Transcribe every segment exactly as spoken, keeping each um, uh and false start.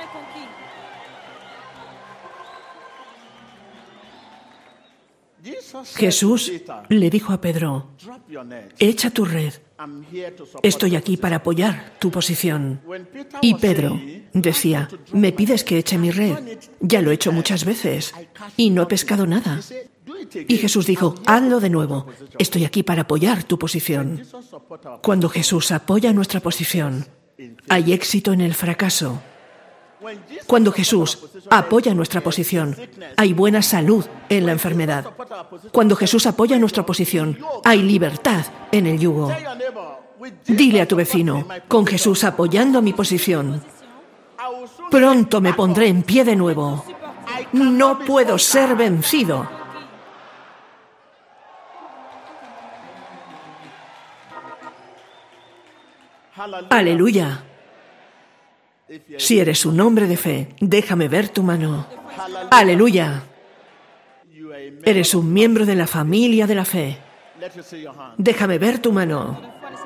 Jesús le dijo a Pedro: echa tu red. Estoy aquí para apoyar tu posición. Y Pedro decía: me pides que eche mi red. Ya lo he hecho muchas veces y no he pescado nada. Y Jesús dijo: hazlo de nuevo. Estoy aquí para apoyar tu posición. Cuando Jesús apoya nuestra posición, hay éxito en el fracaso. Cuando Jesús apoya nuestra posición, hay buena salud en la enfermedad. Cuando Jesús apoya nuestra posición, hay libertad en el yugo. Dile a tu vecino: con Jesús apoyando mi posición, pronto me pondré en pie de nuevo. No puedo ser vencido. Aleluya. Si eres un hombre de fe, déjame ver tu mano. Aleluya. Eres un miembro de la familia de la fe. Déjame ver tu mano.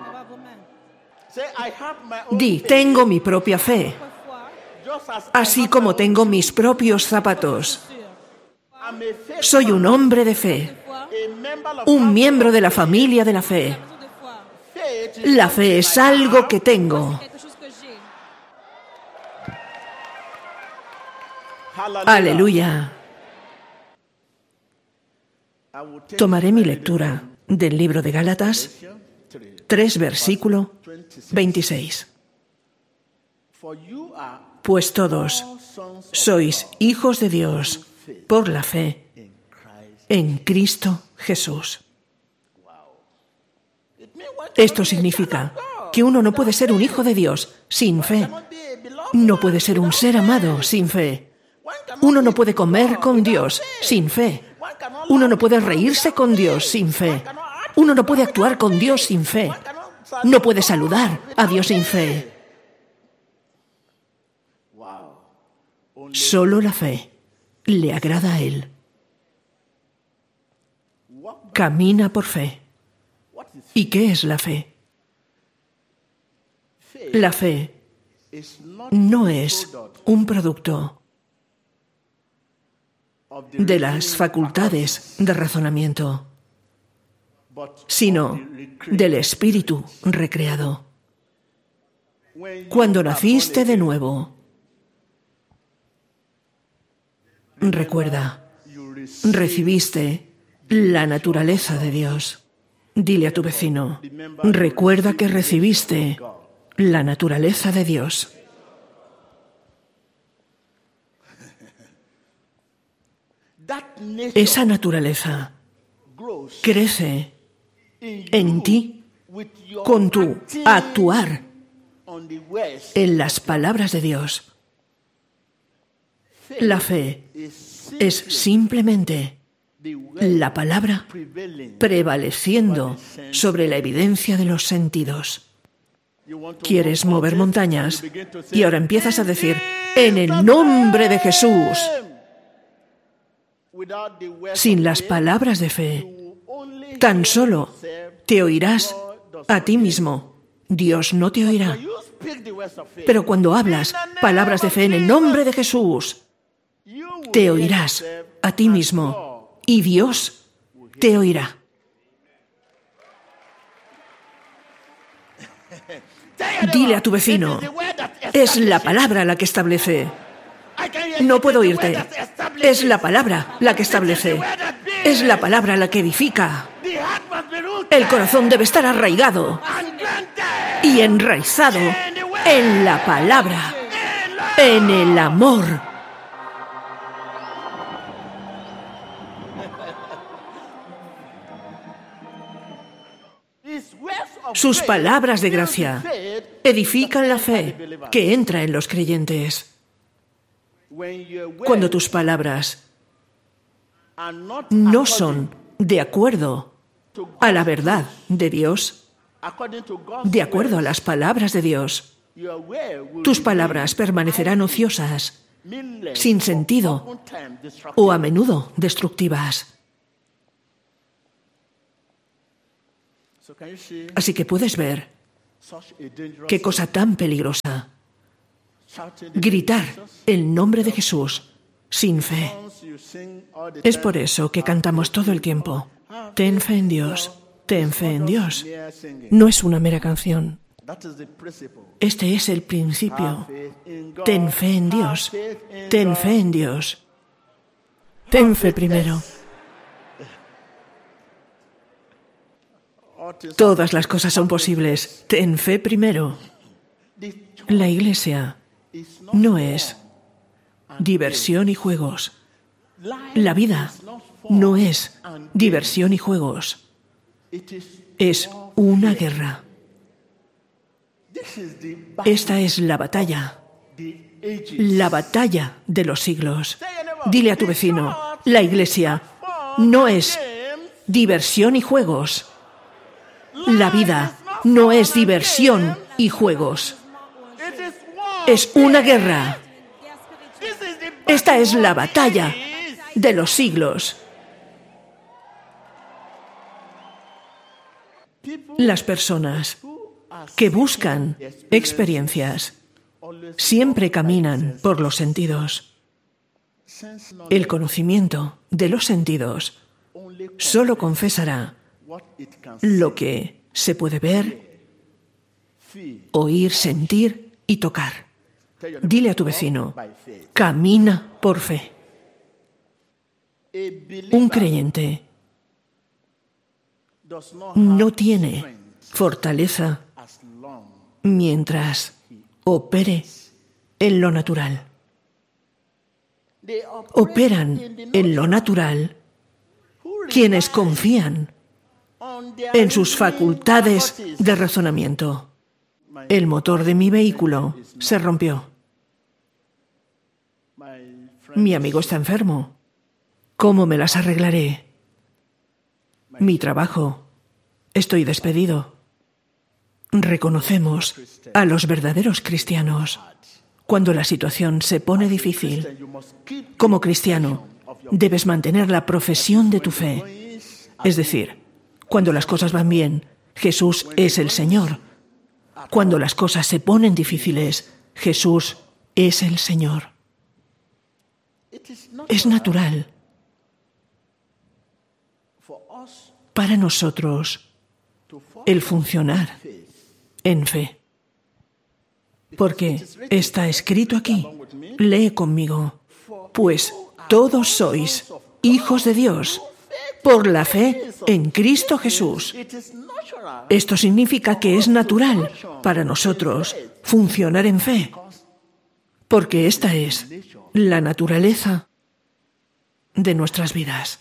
Di: tengo mi propia fe, así como tengo mis propios zapatos. Soy un hombre de fe, un miembro de la familia de la fe. La fe es algo que tengo. Aleluya. Tomaré mi lectura del libro de Gálatas tres, versículo veintiséis. Pues todos sois hijos de Dios por la fe en Cristo Jesús. Esto significa que uno no puede ser un hijo de Dios sin fe. No puede ser un ser amado sin fe. Uno no puede comer con Dios sin fe. Uno no puede reírse con Dios sin fe. Uno no puede actuar con Dios sin fe. No puede saludar a Dios sin fe. Solo la fe le agrada a Él. Camina por fe. ¿Y qué es la fe? La fe no es un producto de las facultades de razonamiento, sino del espíritu recreado. Cuando naciste de nuevo, recuerda, recibiste la naturaleza de Dios. Dile a tu vecino: recuerda que recibiste la naturaleza de Dios. Esa naturaleza crece en ti con tu actuar en las palabras de Dios. La fe es simplemente la palabra prevaleciendo sobre la evidencia de los sentidos. ¿Quieres mover montañas? Y ahora empiezas a decir: en el nombre de Jesús. Sin las palabras de fe, tan solo te oirás a ti mismo. Dios no te oirá. Pero cuando hablas palabras de fe en el nombre de Jesús, te oirás a ti mismo y Dios te oirá. Dile a tu vecino: es la palabra la que establece. No puedo oírte. Es la palabra la que establece. Es la palabra la que edifica. El corazón debe estar arraigado y enraizado en la palabra, en el amor. Sus palabras de gracia edifican la fe que entra en los creyentes. Cuando tus palabras no son de acuerdo a la verdad de Dios, de acuerdo a las palabras de Dios, tus palabras permanecerán ociosas, sin sentido o a menudo destructivas. Así que puedes ver qué cosa tan peligrosa gritar el nombre de Jesús sin fe. Es por eso que cantamos todo el tiempo. Ten fe en Dios, ten fe en Dios. No es una mera canción. Este es el principio. Ten fe en Dios, ten fe en Dios. Ten fe primero. Todas las cosas son posibles. Ten fe primero. La Iglesia no es diversión y juegos. La vida no es diversión y juegos. Es una guerra. Esta es la batalla. La batalla de los siglos. Dile a tu vecino, la Iglesia no es diversión y juegos. La vida no es diversión y juegos. Es una guerra. Esta es la batalla de los siglos. Las personas que buscan experiencias siempre caminan por los sentidos. El conocimiento de los sentidos solo confesará lo que se puede ver, oír, sentir y tocar. Dile a tu vecino, camina por fe. Un creyente no tiene fortaleza mientras opere en lo natural. Operan en lo natural quienes confían en sus facultades de razonamiento. El motor de mi vehículo se rompió. Mi amigo está enfermo. ¿Cómo me las arreglaré? Mi trabajo. Estoy despedido. Reconocemos a los verdaderos cristianos cuando la situación se pone difícil. Como cristiano, debes mantener la profesión de tu fe. Es decir, cuando las cosas van bien, Jesús es el Señor. Cuando las cosas se ponen difíciles, Jesús es el Señor. Es natural para nosotros el funcionar en fe. Porque está escrito aquí, lee conmigo, pues todos sois hijos de Dios por la fe en Cristo Jesús. Esto significa que es natural para nosotros funcionar en fe, porque esta es la naturaleza de nuestras vidas.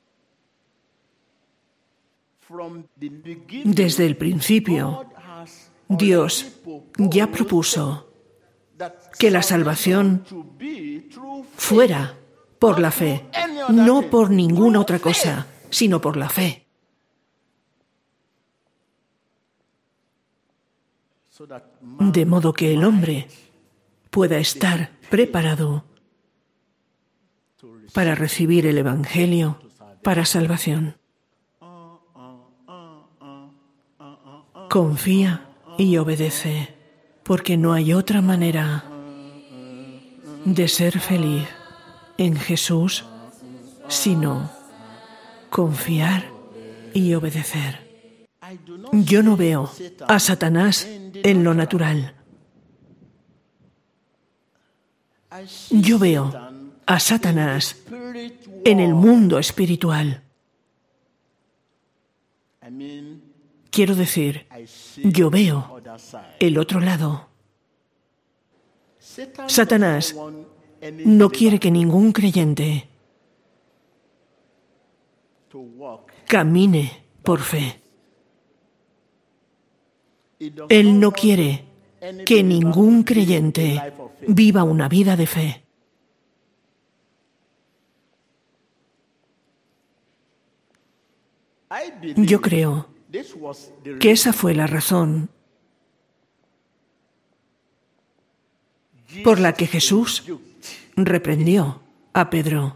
Desde el principio, Dios ya propuso que la salvación fuera por la fe, no por ninguna otra cosa, sino por la fe. De modo que el hombre pueda estar preparado para recibir el Evangelio para salvación. Confía y obedece, porque no hay otra manera de ser feliz en Jesús sino confiar y obedecer. Yo no veo a Satanás en lo natural. Yo veo a Satanás en el mundo espiritual. Quiero decir, yo veo el otro lado. Satanás no quiere que ningún creyente camine por fe. Él no quiere que ningún creyente viva una vida de fe. Yo creo que esa fue la razón por la que Jesús reprendió a Pedro,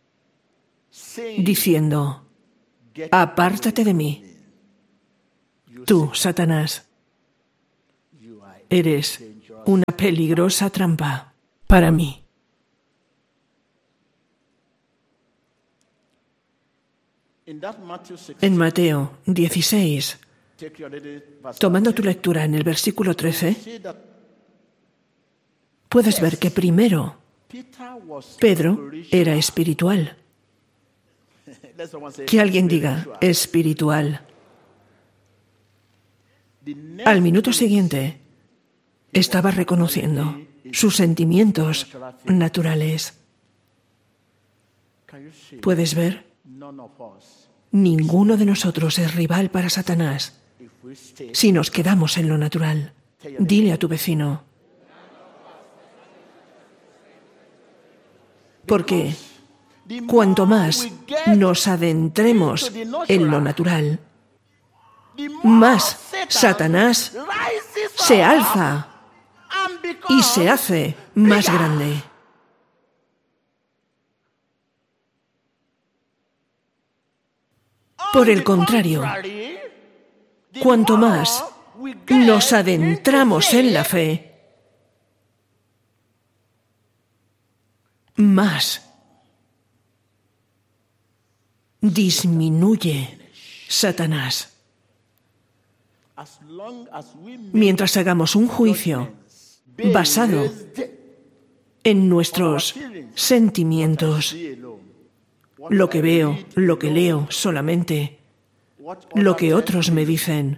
diciendo, apártate de mí, tú, Satanás, eres una peligrosa trampa para mí. En Mateo dieciséis, tomando tu lectura en el versículo trece, puedes ver que primero Pedro era espiritual. Que alguien diga espiritual. Al minuto siguiente estaba reconociendo sus sentimientos naturales. ¿Puedes ver? Ninguno de nosotros es rival para Satanás si nos quedamos en lo natural. Dile a tu vecino. Porque cuanto más nos adentremos en lo natural, más Satanás se alza y se hace más grande. Por el contrario, cuanto más nos adentramos en la fe, más disminuye Satanás. Mientras hagamos un juicio basado en nuestros sentimientos, lo que veo, lo que leo solamente, lo que otros me dicen,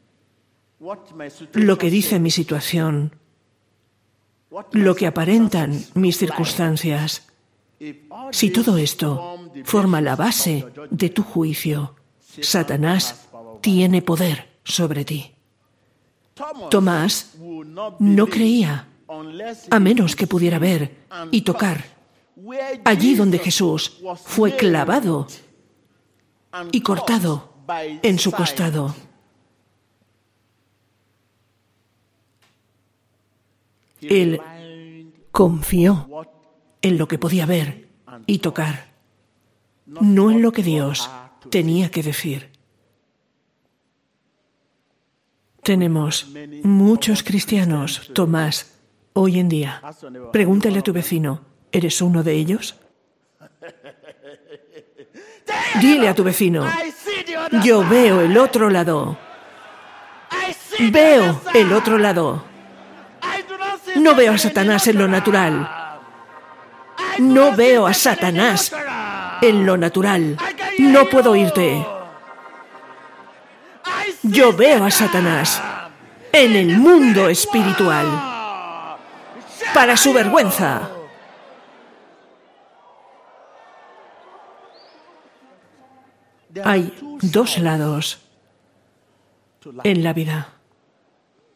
lo que dice mi situación, lo que aparentan mis circunstancias. Si todo esto forma la base de tu juicio, Satanás tiene poder sobre ti. Tomás no creía, a menos que pudiera ver y tocar allí donde Jesús fue clavado y cortado en su costado. Él confió en lo que podía ver y tocar, no en lo que Dios tenía que decir. Tenemos muchos cristianos, Tomás, hoy en día. Pregúntale a tu vecino, ¿eres uno de ellos? Dile a tu vecino, yo veo el otro lado. Veo el otro lado. No veo a Satanás en lo natural. No veo a Satanás en lo natural. No puedo oírte. Yo veo a Satanás en el mundo espiritual. Para su vergüenza. Hay dos lados en la vida.